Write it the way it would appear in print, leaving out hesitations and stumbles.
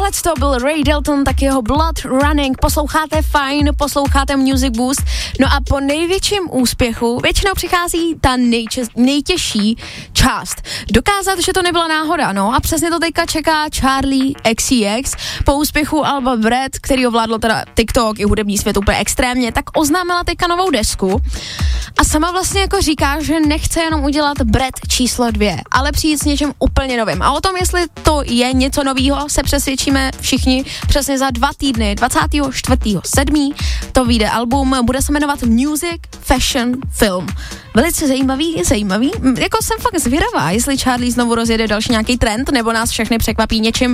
to byl Ray Dalton, tak jeho Blood Running, posloucháte Fajn, posloucháte Music Boost, no a po největším úspěchu většinou přichází ta nejtěžší část. Dokázat, že to nebyla náhoda, no a přesně to teďka čeká Charli XCX. Po úspěchu alba Bread, který ovládlo teda TikTok i hudební svět úplně extrémně, tak oznámila teďka novou desku a sama vlastně jako říká, že nechce jenom udělat Bread číslo 2, ale přijít s něčím úplně novým. A o tom, jestli to je něco novýho, se přesvědčíme všichni přesně za 2 týdny, 24.7. to vyjde album, bude se jmenovat Music, Fashion, Film. Velice zajímavý, jako jsem fakt zvědavá, jestli Charli znovu rozjede další nějaký trend, nebo nás všechny překvapí něčím